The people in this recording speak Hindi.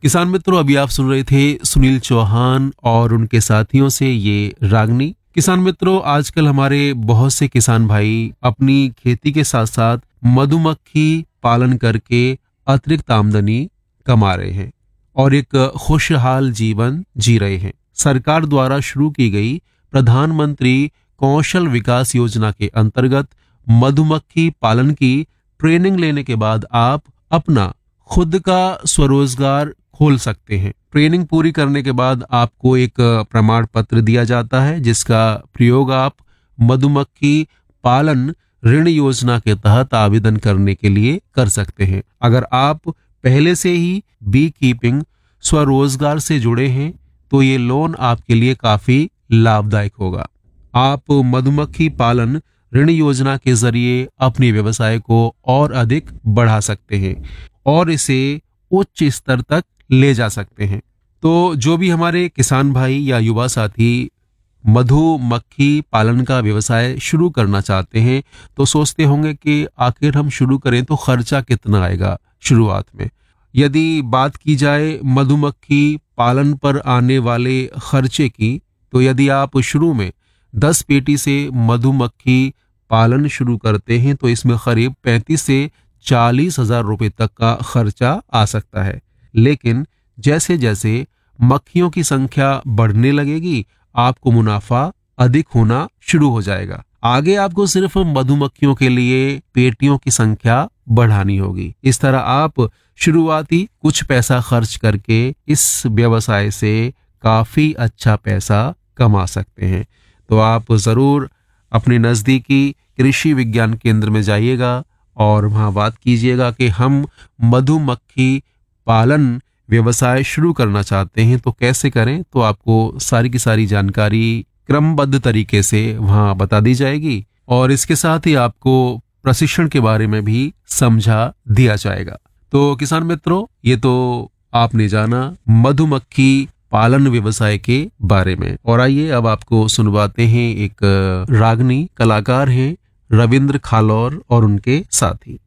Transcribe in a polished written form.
किसान मित्रों, अभी आप सुन रहे थे सुनील चौहान और उनके साथियों से ये रागनी। किसान मित्रों, आजकल हमारे बहुत से किसान भाई अपनी खेती के साथ साथ मधुमक्खी पालन करके अतिरिक्त आमदनी कमा रहे हैं और एक खुशहाल जीवन जी रहे हैं। सरकार द्वारा शुरू की गई प्रधानमंत्री कौशल विकास योजना के अंतर्गत मधुमक्खी पालन की ट्रेनिंग लेने के बाद आप अपना खुद का स्वरोजगार खोल सकते हैं। ट्रेनिंग पूरी करने के बाद आपको एक प्रमाण पत्र दिया जाता है जिसका प्रयोग आप मधुमक्खी पालन ऋण योजना के तहत आवेदन करने के लिए कर सकते हैं। अगर आप पहले से ही बी कीपिंग स्वरोजगार से जुड़े हैं तो ये लोन आपके लिए काफी लाभदायक होगा। आप मधुमक्खी पालन ऋण योजना के जरिए अपने व्यवसाय को और अधिक बढ़ा सकते हैं और इसे उच्च स्तर तक ले जा सकते हैं। तो जो भी हमारे किसान भाई या युवा साथी मधुमक्खी पालन का व्यवसाय शुरू करना चाहते हैं तो सोचते होंगे कि आखिर हम शुरू करें तो खर्चा कितना आएगा शुरुआत में। यदि बात की जाए मधुमक्खी पालन पर आने वाले खर्चे की, तो यदि आप शुरू में 10 पेटी से मधुमक्खी पालन शुरू करते हैं तो इसमें करीब 35 से 40 हजार रुपए तक का खर्चा आ सकता है। लेकिन जैसे जैसे मक्खियों की संख्या बढ़ने लगेगी आपको मुनाफा अधिक होना शुरू हो जाएगा। आगे आपको सिर्फ मधुमक्खियों के लिए पेटियों की संख्या बढ़ानी होगी। इस तरह आप शुरुआती कुछ पैसा खर्च करके इस व्यवसाय से काफी अच्छा पैसा कमा सकते हैं। तो आप जरूर अपने नजदीकी कृषि विज्ञान केंद्र में जाइएगा और वहां बात कीजिएगा कि हम मधुमक्खी पालन व्यवसाय शुरू करना चाहते हैं तो कैसे करें। तो आपको सारी की सारी जानकारी क्रमबद्ध तरीके से वहां बता दी जाएगी और इसके साथ ही आपको प्रशिक्षण के बारे में भी समझा दिया जाएगा। तो किसान मित्रों, ये तो आपने जाना मधुमक्खी पालन व्यवसाय के बारे में। और आइए अब आपको सुनवाते हैं एक रागनी। कलाकार हैं रविंद्र खालौर और उनके साथी।